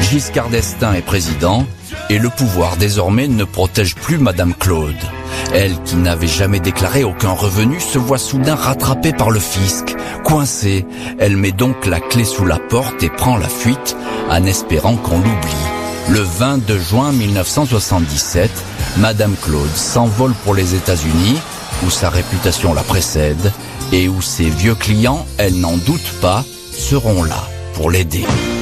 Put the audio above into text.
Giscard d'Estaing est président et le pouvoir désormais ne protège plus Madame Claude. Elle, qui n'avait jamais déclaré aucun revenu, se voit soudain rattrapée par le fisc. Coincée, elle met donc la clé sous la porte et prend la fuite en espérant qu'on l'oublie. Le 22 juin 1977, Madame Claude s'envole pour les États-Unis, où sa réputation la précède et où ses vieux clients, elle n'en doute pas, seront là pour l'aider.